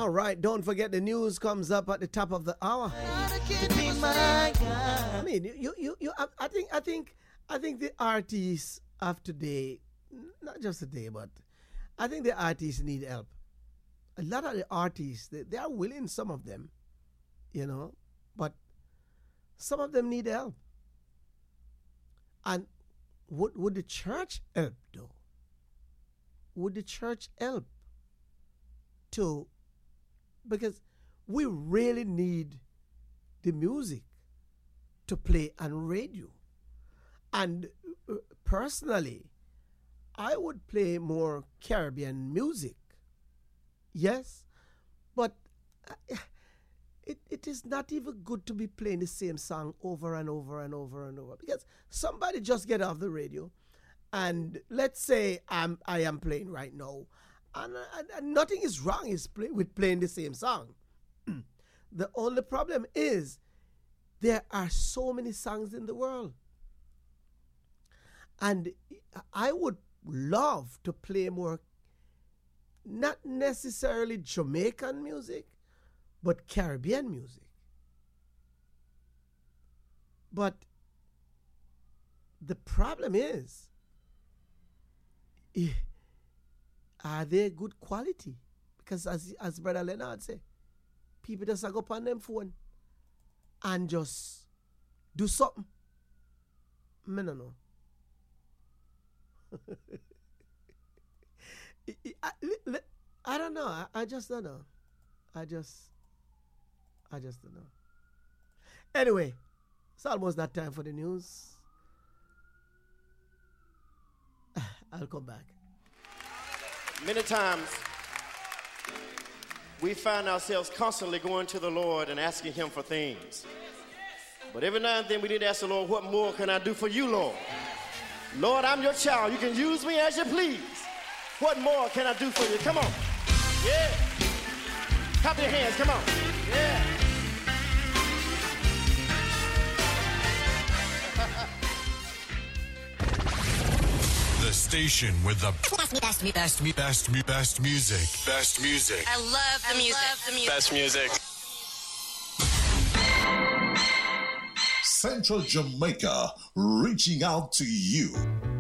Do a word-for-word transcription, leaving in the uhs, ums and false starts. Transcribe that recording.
All right, don't forget the news comes up at the top of the hour. I mean, you, you, you. I, I think, I think, I think the artists of today, not just today, but I think the artists need help. A lot of the artists, they, they are willing, some of them, you know, but some of them need help. And would would the church help though? Would the church help to, because we really need the music to play on radio. And uh, personally, I would play more Caribbean music. Yes, but uh, it, it is not even good to be playing the same song over and over and over and over, because somebody just get off the radio and let's say I'm, I am playing right now, and, and, and nothing is wrong is play, with playing the same song. The only problem is there are so many songs in the world. And I would love to play more, not necessarily Jamaican music, but Caribbean music. But the problem is, are they good quality? Because as, as Brother Leonard said, people just go up on them phone and just do something. I don't know. I, I, I don't know. I, I just don't know. I just, I just don't know. Anyway, it's almost that time for the news. I'll come back. Many times, we find ourselves constantly going to the Lord and asking Him for things. But every now and then we need to ask the Lord, what more can I do for you, Lord? Lord, I'm your child. You can use me as you please. What more can I do for you? Come on. Yeah. Clap your hands. Come on. Yeah. The station with the best, best, best, best, best, best music. Best music. I love the I music. Love the music. Best music. Central Jamaica, reaching out to you.